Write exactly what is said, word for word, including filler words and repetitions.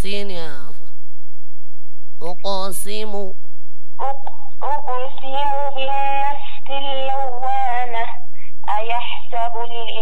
بالسين يا عفا. أقاسم أقسم بالنفس اللوامة أيحسب الإنسان